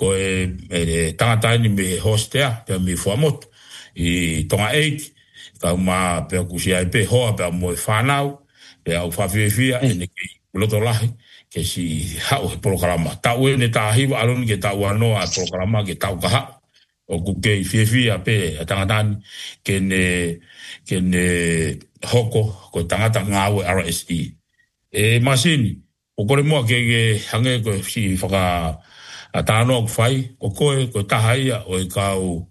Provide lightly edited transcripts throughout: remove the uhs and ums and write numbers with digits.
ko e tangata ni me hostea pe me fuamot I tonga 8 ka ma pe kusia pe hoa pe mo fanau pe au fafia e ne ki loto lahi ke si hau he programa ta we ne ta hi alon ke ta wano a programa ke ta ka o ku ke fia pe tangata ke ne hoko ko tangata ngawe RSE e masini o kore mo ke hange ko si faka atano fai o koe ko tahaia o kau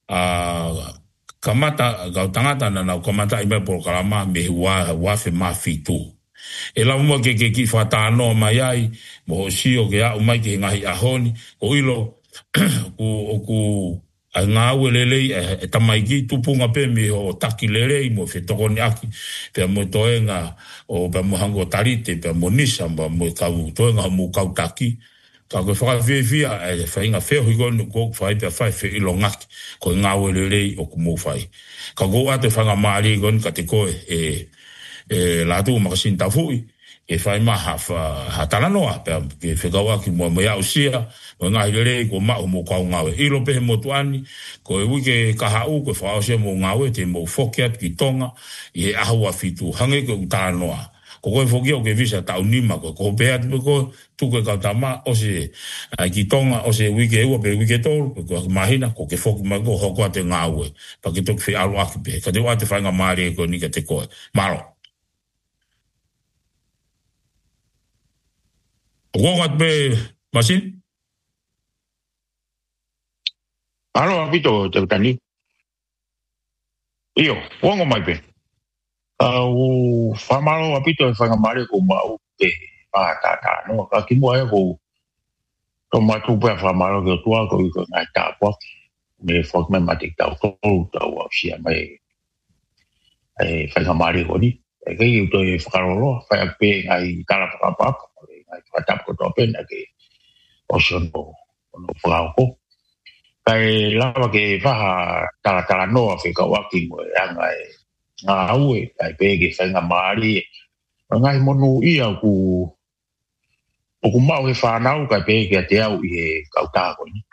kamata kau tangata na kamata ime programa me wa fe mafitu e la mo ke ki fatano mai ai mo si o ke a mai ke ngai ahoni o ilo ku a ngā welele e tamai ki tupunga pe me o taki lele mo fe tokoni aki pe mo toenga o pe mo hango tarite pe mo nisa mo kau toenga mo kau taki ka ko fa via e fa inga fe ho go fa pe fa fe ilongaki ko ngā welele o ku mo fai ka go ate fa nga mari gon ka te ko e la tu ma sinta fui e fai ma ha tala noa pe ke fe gawa ki mo ya usia o nga ile ko ma mo ka nga e ilo pe mo tuani ko e wike ka ha u ko fa o se mo nga we te mo foket ki tonga e a wa fitu hange ko tala noa ko ko foki o ke visa ta unima ko pe ko tu ko ka tama o se ki tonga o se wike o pe wike to ko mahina ko ke foki ma ko ho ko te nga we pa ki to fe alu ak pe ka de wa te fa nga mari ko ni ka te ko malo Wongat be masin? Alo, apito, tani. Iyo, wongo mai be. Famalo apito fanga mare ko mau pe. Ta no, ka ki mo e ko. To ma tu pe famalo ke tua ko ngai ta po. Me fok me matik ta to wa sia mai. Fanga mare ko ni. Ke yu to e fakaro fa pe ngai kala pa fatap ko topen ke ocean po no flauko kai lava ke fa tala no Afrika waki mo anga nga aue kai pe ke fanga mari ngai monu ia ku mau e fa nau kai pe ke te au e kauta ko ni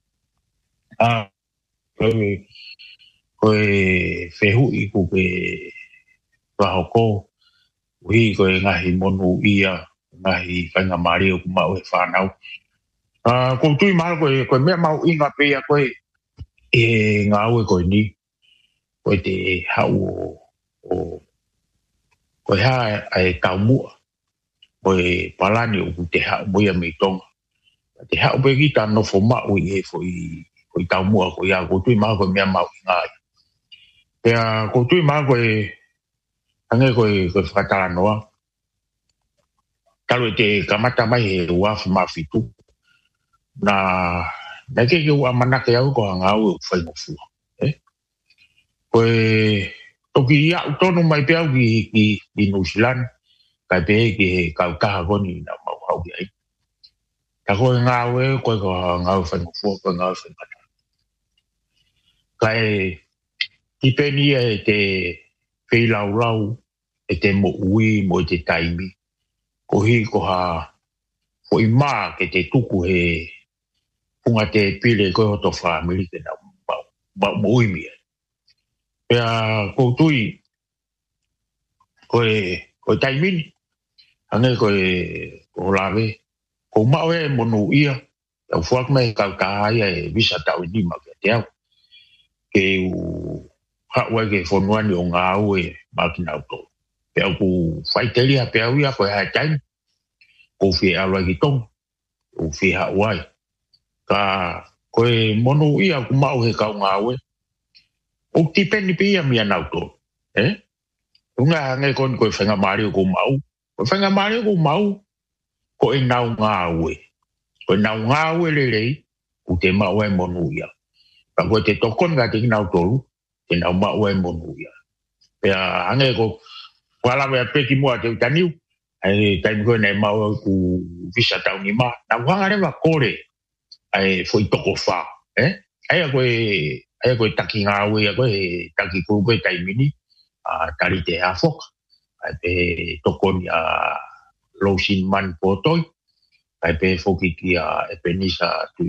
ko fehu I ku ke fa ko wi ko ngai monu ia ngai fanga mari ku mau e fa nau ko tui mal ko me mau inga pe ko e nga o ko ni ko te hau o ko ha ai ka mu ko palani o te ha mo ya me tong te ha o be ki ta no fo ma o e fo I ta mu ko ya ko tui mal ko me mau inga pe ko tui mal ko ange ko fa no Kalau te kamata mai he wa ma fitu na ke wa mana ke au ko ngau fai mo fu ko to ki ya to no mai pe au ki New Zealand ka pe ki ka ko ni na mau au ki ai ka ko ngau ko ngau fai mo fu ko ngau fai mata kai ki pe ni e te pe lau e te mo ui mo te taimi ko hi ko ha ko I ma ke te tuku he punga te pile ko to family ke na ba mo I mi ya ko tui ko taimi ane ko lave ko ma we mo no ia o fuak me ka ya visa ta ni ma ke te ke ha we ke fo no ni o nga we ma ki na to pe ku fai te lia pe ia ko ha tai ko fi ala ki tong o fi Hawaii ka ko monu ia ku mau he ka nga we o ti peni pia mi ana to unga nge kon ko fanga mari ko mau ko na nga we le ku te ma we monu ia ka ko te tokon ga te na to te na ma we monu ia ya ane ko wala we pe ki mo te taniu ai tai ko nei mau ku visa ta ni ma na wanga re va kore ai foi toko fa ai ko taki nga we ko taki ko ko tai mini a tari te afok ai pe toko ni a losin man potoi ai pe foki ki a penisa